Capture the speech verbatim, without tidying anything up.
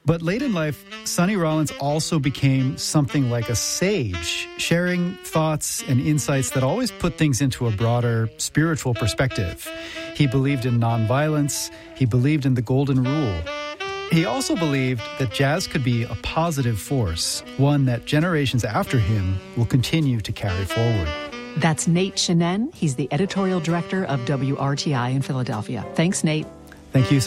But late in life, Sonny Rollins also became something like a sage, sharing thoughts and insights that always put things into a broader spiritual perspective. He believed in nonviolence. He believed in the golden rule. He also believed that jazz could be a positive force, one that generations after him will continue to carry forward. That's Nate Chinen. He's the editorial director of W R T I in Philadelphia. Thanks, Nate. Thank you.